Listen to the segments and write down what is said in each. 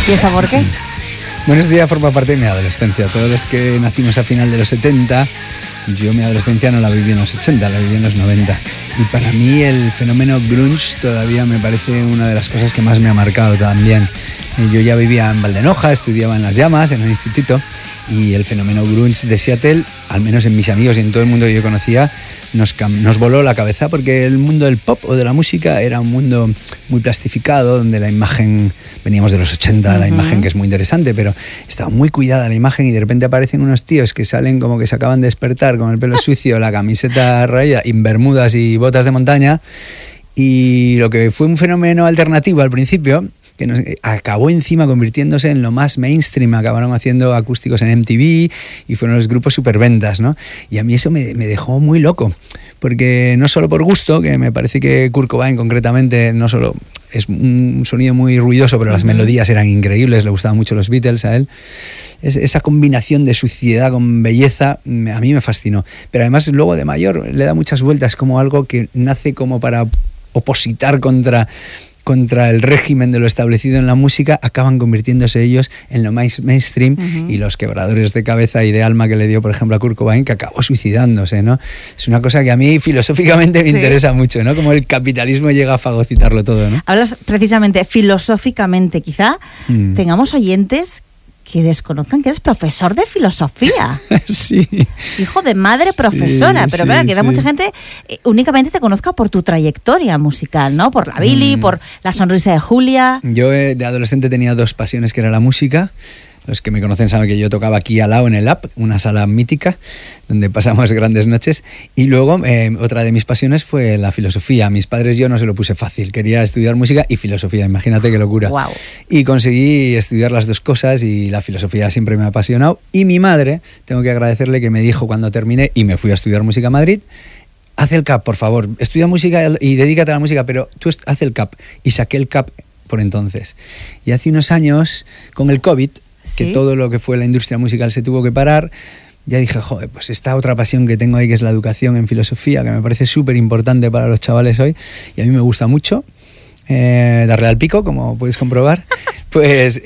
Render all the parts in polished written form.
¿Y esto por qué? Bueno, este día forma parte de mi adolescencia. Todos los que nacimos a final de los 70, yo mi adolescencia no la viví en los 80, la viví en los 90. Y para mí el fenómeno grunge todavía me parece una de las cosas que más me ha marcado también. Yo ya vivía en Valdenoja, estudiaba en Las Llamas, en un instituto, y el fenómeno grunge de Seattle, al menos en mis amigos y en todo el mundo que yo conocía, nos voló la cabeza, porque el mundo del pop o de la música era un mundo muy plastificado, donde la imagen, veníamos de los 80, la imagen que es muy interesante, pero estaba muy cuidada la imagen, y de repente aparecen unos tíos que salen como que se acaban de despertar con el pelo sucio, la camiseta rayada, y bermudas y botas de montaña, y lo que fue un fenómeno alternativo al principio, que acabó encima convirtiéndose en lo más mainstream. Acabaron haciendo acústicos en MTV y fueron los grupos superventas, ¿no? Y a mí eso me dejó muy loco, porque no solo por gusto, que me parece que Kurt Cobain concretamente no solo es un sonido muy ruidoso, pero las melodías eran increíbles, le gustaban mucho los Beatles a él. Esa combinación de suciedad con belleza a mí me fascinó. Pero además luego de mayor le da muchas vueltas, como algo que nace como para opositar contra el régimen de lo establecido en la música, acaban convirtiéndose ellos en lo más mainstream, y los quebradores de cabeza y de alma que le dio, por ejemplo, a Kurt Cobain, que acabó suicidándose, ¿no? Es una cosa que a mí filosóficamente me interesa mucho, ¿no? Como el capitalismo llega a fagocitarlo todo, ¿no? Hablas precisamente filosóficamente, quizá tengamos oyentes que desconozcan que eres profesor de filosofía. Sí. Hijo de madre profesora, sí, pero claro, queda mucha gente únicamente te conozca por tu trayectoria musical, ¿no? Por la Billy, por la sonrisa de Julia. Yo de adolescente tenía dos pasiones, que era la música. Los que me conocen saben que yo tocaba aquí al lado en el App, una sala mítica donde pasamos grandes noches. Y luego otra de mis pasiones fue la filosofía. A mis padres yo no se lo puse fácil. Quería estudiar música y filosofía. Imagínate qué locura. Wow. Y conseguí estudiar las dos cosas, y la filosofía siempre me ha apasionado. Y mi madre, tengo que agradecerle, que me dijo cuando terminé y me fui a estudiar música a Madrid: haz el CAP, por favor. Estudia música y dedícate a la música, pero tú haz el CAP. Y saqué el CAP por entonces. Y hace unos años, con el COVID, que todo lo que fue la industria musical se tuvo que parar, ya dije, joder, pues esta otra pasión que tengo ahí, que es la educación en filosofía, que me parece súper importante para los chavales hoy, y a mí me gusta mucho darle al pico, como puedes comprobar. Pues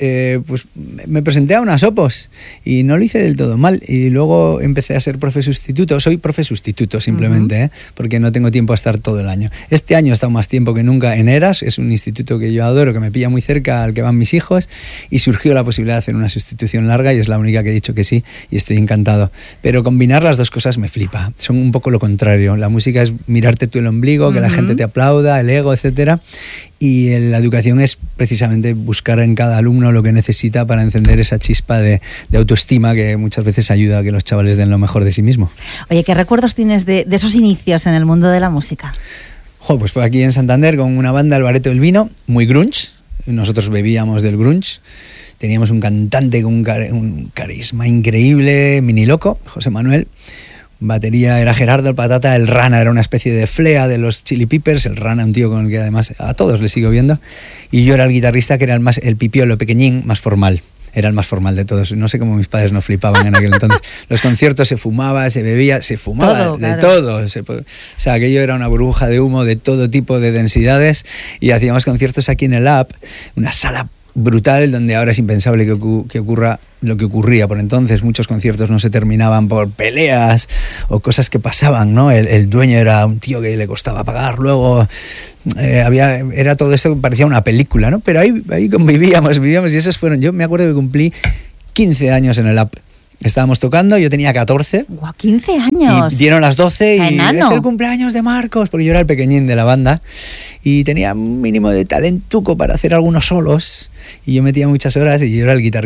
me presenté a unas opos y no lo hice del todo mal, y luego empecé a ser profe sustituto. Soy profe sustituto simplemente, porque no tengo tiempo a estar todo el año. Este año he estado más tiempo que nunca en Eras, es un instituto que yo adoro, que me pilla muy cerca, al que van mis hijos, y surgió la posibilidad de hacer una sustitución larga, y es la única que he dicho que sí, y estoy encantado. Pero combinar las dos cosas me flipa, son un poco lo contrario. La música es mirarte tú el ombligo, que la gente te aplauda, el ego, etcétera. Y la educación es precisamente buscar en cada alumno lo que necesita para encender esa chispa de autoestima, que muchas veces ayuda a que los chavales den lo mejor de sí mismos. Oye, ¿qué recuerdos tienes de esos inicios en el mundo de la música? Pues fue aquí en Santander con una banda, El Bareto del Vino, muy grunge. Nosotros bebíamos del grunge. Teníamos un cantante con un carisma increíble, mini loco, José Manuel. Batería era Gerardo el Patata, el Rana era una especie de Flea de los Chili Peppers, el Rana un tío con el que además a todos les sigo viendo, y yo era el guitarrista, que era el pipiolo pequeñín, más formal. Era el más formal de todos. No sé cómo mis padres no flipaban en aquel entonces. Los conciertos se fumaba, se bebía, se fumaba todo, de todo. O sea, aquello era una burbuja de humo de todo tipo de densidades, y hacíamos conciertos aquí en el App, una sala brutal, donde ahora es impensable que ocurra lo que ocurría por entonces. Muchos conciertos no se terminaban por peleas o cosas que pasaban, ¿no? El dueño era un tío que le costaba pagar, luego era todo esto que parecía una película, ¿no? Pero ahí vivíamos, y esos fueron, yo me acuerdo que cumplí 15 años en el App. Estábamos tocando, yo tenía 14. ¡Guau, 15 años! Y dieron las 12 y enano. Es el cumpleaños de Marcos, porque yo era el pequeñín de la banda y tenía un mínimo de talentuco para hacer algunos solos, y yo metía muchas horas, y yo era el guitarrista.